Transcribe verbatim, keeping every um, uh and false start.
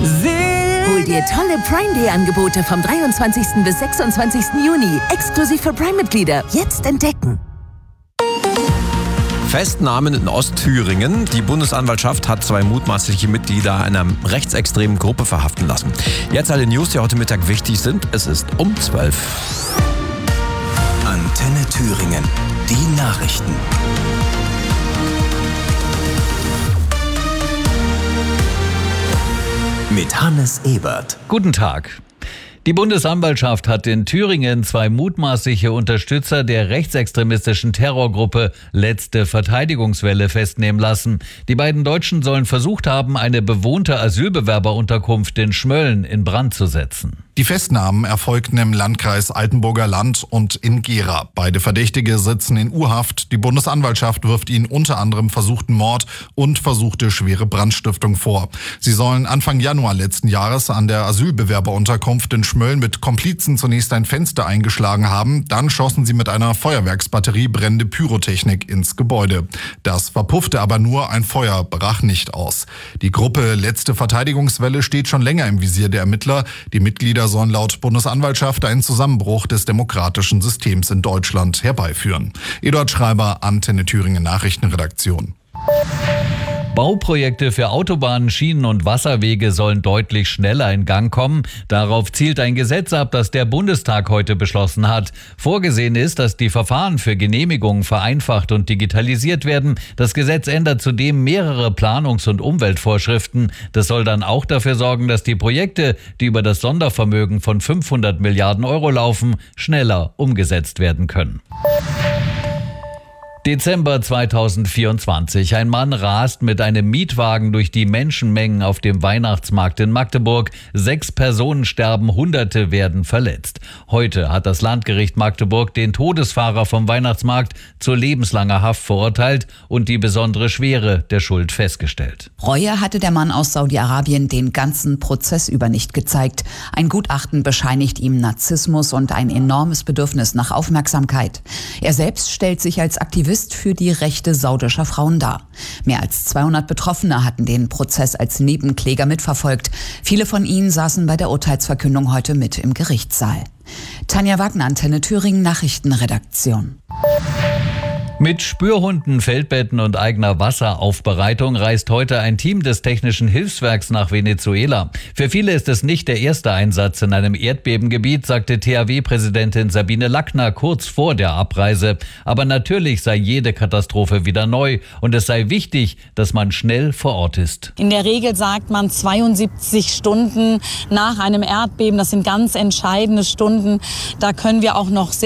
Hol dir tolle Prime Day Angebote vom dreiundzwanzigsten bis sechsundzwanzigsten Juni. Exklusiv für Prime-Mitglieder. Jetzt entdecken. Festnahmen in Ostthüringen. Die Bundesanwaltschaft hat zwei mutmaßliche Mitglieder einer rechtsextremen Gruppe verhaften lassen. Jetzt alle News, die heute Mittag wichtig sind. Es ist um zwölf. Antenne Thüringen. Die Nachrichten. Mit Hannes Ebert. Guten Tag. Die Bundesanwaltschaft hat in Thüringen zwei mutmaßliche Unterstützer der rechtsextremistischen Terrorgruppe Letzte Verteidigungswelle festnehmen lassen. Die beiden Deutschen sollen versucht haben, eine bewohnte Asylbewerberunterkunft in Schmölln in Brand zu setzen. Die Festnahmen erfolgten im Landkreis Altenburger Land und in Gera. Beide Verdächtige sitzen in U-Haft. Die Bundesanwaltschaft wirft ihnen unter anderem versuchten Mord und versuchte schwere Brandstiftung vor. Sie sollen Anfang Januar letzten Jahres an der Asylbewerberunterkunft in Schmölln mit Komplizen zunächst ein Fenster eingeschlagen haben. Dann schossen sie mit einer Feuerwerksbatterie brennende Pyrotechnik ins Gebäude. Das verpuffte aber nur, ein Feuer brach nicht aus. Die Gruppe Letzte Verteidigungswelle steht schon länger im Visier der Ermittler. Die Mitglieder sollen laut Bundesanwaltschaft einen Zusammenbruch des demokratischen Systems in Deutschland herbeiführen. Eduard Schreiber, Antenne Thüringen Nachrichtenredaktion. Bauprojekte für Autobahnen, Schienen und Wasserwege sollen deutlich schneller in Gang kommen. Darauf zielt ein Gesetz ab, das der Bundestag heute beschlossen hat. Vorgesehen ist, dass die Verfahren für Genehmigungen vereinfacht und digitalisiert werden. Das Gesetz ändert zudem mehrere Planungs- und Umweltvorschriften. Das soll dann auch dafür sorgen, dass die Projekte, die über das Sondervermögen von fünfhundert Milliarden Euro laufen, schneller umgesetzt werden können. Dezember zweitausendvierundzwanzig. Ein Mann rast mit einem Mietwagen durch die Menschenmengen auf dem Weihnachtsmarkt in Magdeburg. Sechs Personen sterben, Hunderte werden verletzt. Heute hat das Landgericht Magdeburg den Todesfahrer vom Weihnachtsmarkt zu lebenslanger Haft verurteilt und die besondere Schwere der Schuld festgestellt. Reue hatte der Mann aus Saudi-Arabien den ganzen Prozess über nicht gezeigt. Ein Gutachten bescheinigt ihm Narzissmus und ein enormes Bedürfnis nach Aufmerksamkeit. Er selbst stellt sich als Aktivist für die Rechte saudischer Frauen dar. Mehr als zweihundert Betroffene hatten den Prozess als Nebenkläger mitverfolgt. Viele von ihnen saßen bei der Urteilsverkündung heute mit im Gerichtssaal. Tanja Wagner, Antenne Thüringen Nachrichtenredaktion. Mit Spürhunden, Feldbetten und eigener Wasseraufbereitung reist heute ein Team des Technischen Hilfswerks nach Venezuela. Für viele ist es nicht der erste Einsatz in einem Erdbebengebiet, sagte T H W-Präsidentin Sabine Lackner kurz vor der Abreise. Aber natürlich sei jede Katastrophe wieder neu und es sei wichtig, dass man schnell vor Ort ist. In der Regel sagt man zweiundsiebzig Stunden nach einem Erdbeben. Das sind ganz entscheidende Stunden. Da können wir auch noch sehr